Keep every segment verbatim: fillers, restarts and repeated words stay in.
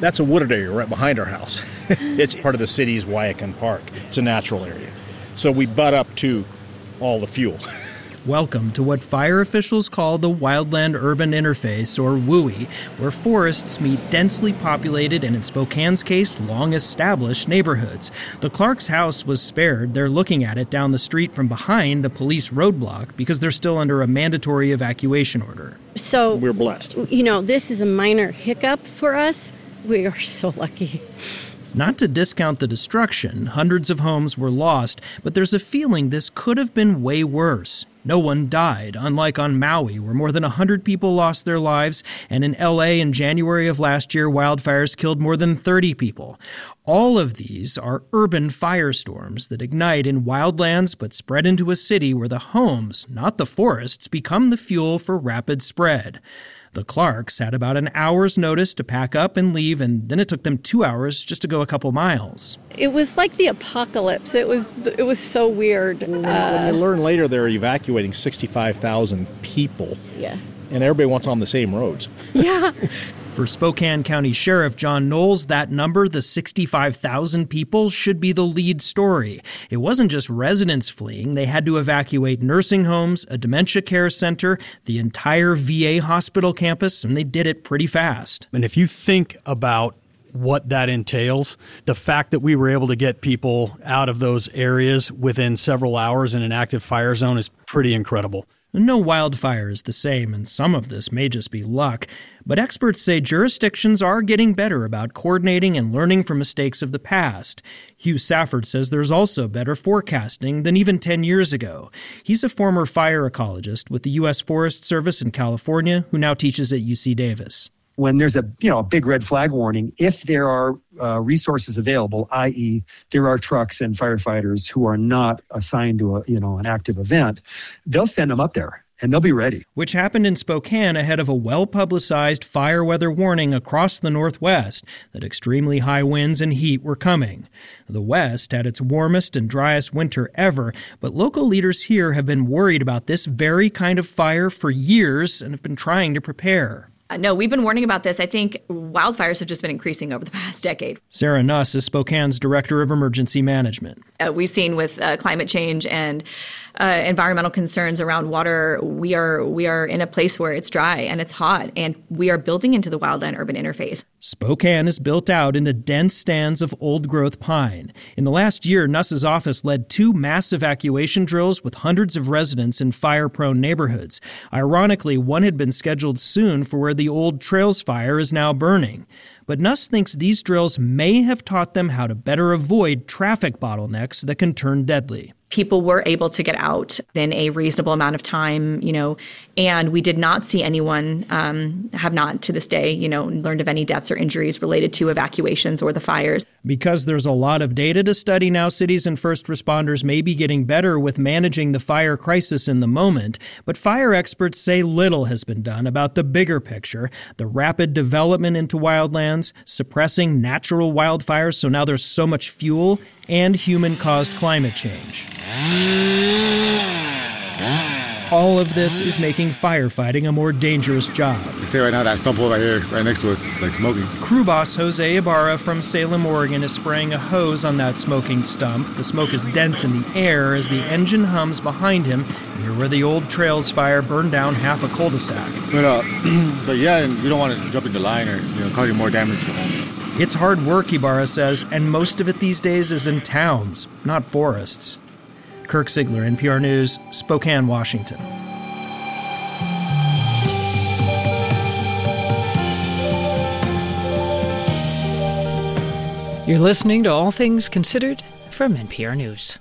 That's a wooded area right behind our house. It's part of the city's Waiakan Park. It's a natural area. So we butt up to all the fuel. Welcome to what fire officials call the Wildland-Urban Interface, or W U I, where forests meet densely populated and, in Spokane's case, long-established neighborhoods. The Clark's house was spared. They're looking at it down the street from behind a police roadblock because they're still under a mandatory evacuation order. So we're blessed. You know, this is a minor hiccup for us. We are so lucky. Not to discount the destruction, hundreds of homes were lost, but there's a feeling this could have been way worse. No one died, unlike on Maui, where more than one hundred people lost their lives, and in L A in January of last year, wildfires killed more than thirty people. All of these are urban firestorms that ignite in wildlands but spread into a city where the homes, not the forests, become the fuel for rapid spread. The Clarks had about an hour's notice to pack up and leave, and then it took them two hours just to go a couple miles. It was like the apocalypse. It was it was so weird. When, uh, when you learn later they're evacuating sixty-five thousand people. Yeah. And everybody wants on the same roads. Yeah. For Spokane County Sheriff John Knowles, that number, the sixty-five thousand people, should be the lead story. It wasn't just residents fleeing. They had to evacuate nursing homes, a dementia care center, the entire V A hospital campus, and they did it pretty fast. And if you think about what that entails, the fact that we were able to get people out of those areas within several hours in an active fire zone is pretty incredible. No wildfire is the same, and some of this may just be luck. But experts say jurisdictions are getting better about coordinating and learning from mistakes of the past. Hugh Safford says there's also better forecasting than even ten years ago. He's a former fire ecologist with the U S Forest Service in California who now teaches at U C Davis. When there's a you know a big red flag warning, if there are uh, resources available, that is there are trucks and firefighters who are not assigned to a you know an active event, they'll send them up there and they'll be ready. Which happened in Spokane ahead of a well-publicized fire weather warning across the Northwest that extremely high winds and heat were coming. The West had its warmest and driest winter ever, but local leaders here have been worried about this very kind of fire for years and have been trying to prepare. No, we've been warning about this. I think wildfires have just been increasing over the past decade. Sarah Nuss is Spokane's Director of Emergency Management. Uh, we've seen with uh, climate change and uh, environmental concerns around water, we are we are in a place where it's dry and it's hot, and we are building into the wildland-urban interface. Spokane is built out into dense stands of old-growth pine. In the last year, Nuss's office led two mass evacuation drills with hundreds of residents in fire-prone neighborhoods. Ironically, one had been scheduled soon for where the old Trails fire is now burning. But Nuss thinks these drills may have taught them how to better avoid traffic bottlenecks that can turn deadly. People were able to get out in a reasonable amount of time, you know, and we did not see anyone, um, have not to this day, you know, learned of any deaths or injuries related to evacuations or the fires. Because there's a lot of data to study now, cities and first responders may be getting better with managing the fire crisis in the moment, but fire experts say little has been done about the bigger picture, the rapid development into wildlands, suppressing natural wildfires so now there's so much fuel, and human-caused climate change. All of this is making firefighting a more dangerous job. You see right now that stump over here, right next to it, it's like smoking. Crew boss Jose Ibarra from Salem, Oregon is spraying a hose on that smoking stump. The smoke is dense in the air as the engine hums behind him, near where the old Trails fire burned down half a cul-de-sac. But, uh, but yeah, and you don't want to jump in the line or you know, causing more damage to homes. It's hard work, Ibarra says, and most of it these days is in towns, not forests. Kirk Sigler, N P R News, Spokane, Washington. You're listening to All Things Considered from N P R News.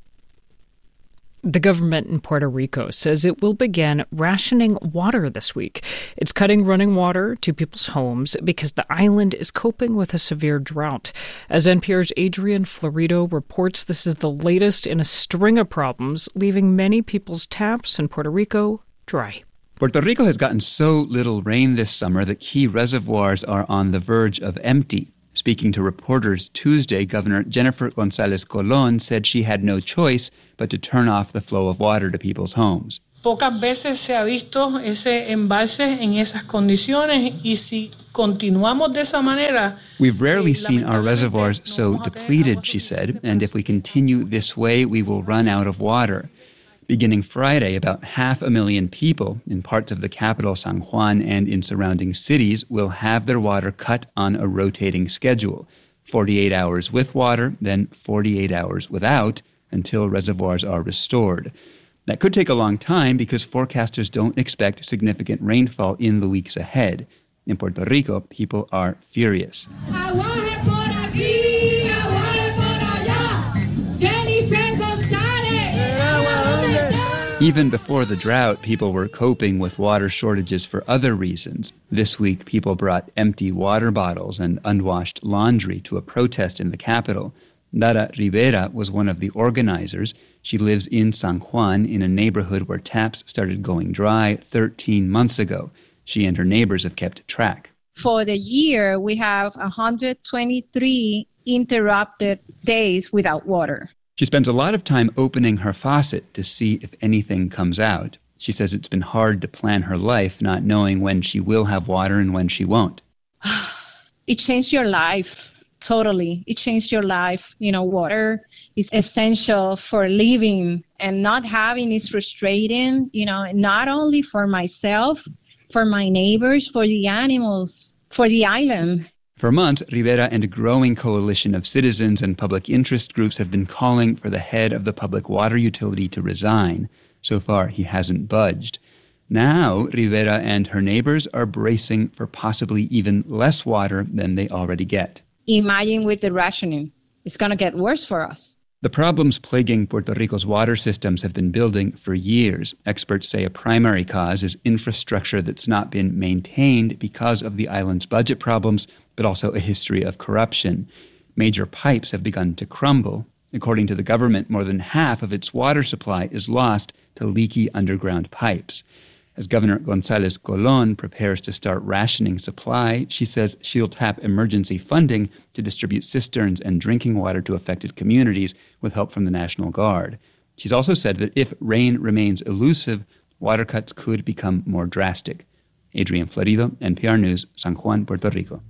The government in Puerto Rico says it will begin rationing water this week. It's cutting running water to people's homes because the island is coping with a severe drought. As N P R's Adrian Florido reports, this is the latest in a string of problems, leaving many people's taps in Puerto Rico dry. Puerto Rico has gotten so little rain this summer that key reservoirs are on the verge of empty. Speaking to reporters Tuesday, Governor Jennifer Gonzalez Colon said she had no choice but to turn off the flow of water to people's homes. Pocas veces se ha visto ese embalse en esas condiciones y si continuamos de esa manera. We've rarely seen our reservoirs so depleted, she said, and if we continue this way, we will run out of water. Beginning Friday, about half a million people in parts of the capital, San Juan, and in surrounding cities will have their water cut on a rotating schedule. forty-eight hours with water, then forty-eight hours without, until reservoirs are restored. That could take a long time because forecasters don't expect significant rainfall in the weeks ahead. In Puerto Rico, people are furious. Even before the drought, people were coping with water shortages for other reasons. This week, people brought empty water bottles and unwashed laundry to a protest in the capital. Dara Rivera was one of the organizers. She lives in San Juan in a neighborhood where taps started going dry thirteen months ago. She and her neighbors have kept track. For the year, we have one hundred twenty-three interrupted days without water. She spends a lot of time opening her faucet to see if anything comes out. She says it's been hard to plan her life, not knowing when she will have water and when she won't. It changed your life. Totally. It changed your life. You know, water is essential for living, and not having is frustrating, you know, not only for myself, for my neighbors, for the animals, for the island. For months, Rivera and a growing coalition of citizens and public interest groups have been calling for the head of the public water utility to resign. So far, he hasn't budged. Now, Rivera and her neighbors are bracing for possibly even less water than they already get. Imagine with the rationing. It's going to get worse for us. The problems plaguing Puerto Rico's water systems have been building for years. Experts say a primary cause is infrastructure that's not been maintained because of the island's budget problems, but also a history of corruption. Major pipes have begun to crumble. According to the government, more than half of its water supply is lost to leaky underground pipes. As Governor González Colón prepares to start rationing supply, she says she'll tap emergency funding to distribute cisterns and drinking water to affected communities with help from the National Guard. She's also said that if rain remains elusive, water cuts could become more drastic. Adrian Florido, N P R News, San Juan, Puerto Rico.